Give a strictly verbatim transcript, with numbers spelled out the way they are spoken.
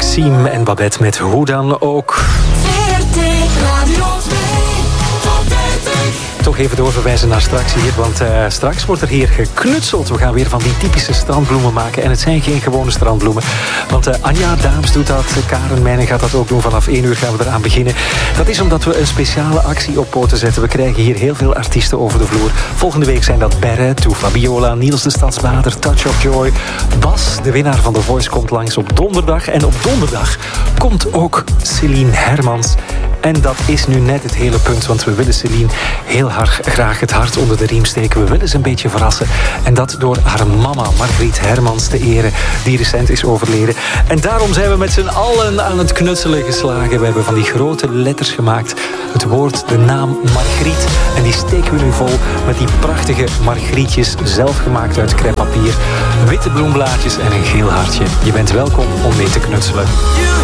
Maxime en Babette met Hoe dan ook. Toch even doorverwijzen naar straks hier, want uh, straks wordt er hier geknutseld. We gaan weer van die typische strandbloemen maken. En het zijn geen gewone strandbloemen. Want uh, Anja Daams doet dat, Karen Meijnen gaat dat ook doen. Vanaf één uur gaan we eraan beginnen. Dat is omdat we een speciale actie op poten zetten. We krijgen hier heel veel artiesten over de vloer. Volgende week zijn dat Berre, Toe Fabiola, Niels de Stadsbader, Touch of Joy. Bas, de winnaar van The Voice, komt langs op donderdag. En op donderdag komt ook Celine Hermans. En dat is nu net het hele punt, want we willen Celine heel hard, graag het hart onder de riem steken. We willen ze een beetje verrassen. En dat door haar mama, Margriet Hermans, te eren, die recent is overleden. En daarom zijn we met z'n allen aan het knutselen geslagen. We hebben van die grote letters gemaakt het woord, de naam Margriet. En die steken we nu vol met die prachtige Margrietjes, zelf gemaakt uit crêpepapier, witte bloemblaadjes en een geel hartje. Je bent welkom om mee te knutselen.